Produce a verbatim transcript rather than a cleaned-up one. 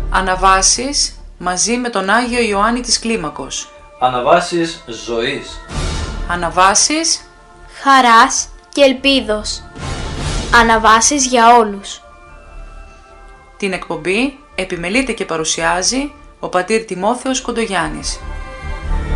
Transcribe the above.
Αναβάσεις μαζί με τον Άγιο Ιωάννη της Κλίμακος. Αναβάσεις ζωής. Αναβάσεις χαράς και ελπίδος. Αναβάσεις για όλους. Την εκπομπή επιμελείται και παρουσιάζει ο πατήρ Τιμόθεος Κοντογιάννης.